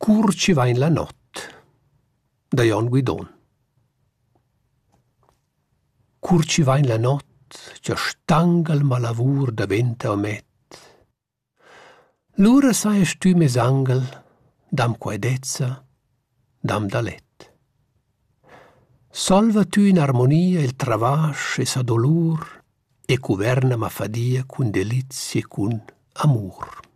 Cur ci va in la nott, da Jon Guidon. Cur ci va in la nott, c'è stangel ma lavur da venta omet. L'ura saies tu mes angel, dam quaedezza, dam da let. Solva tu in armonia il travasch e sa dolur e cuverna ma fadia cun delizie e cun amur.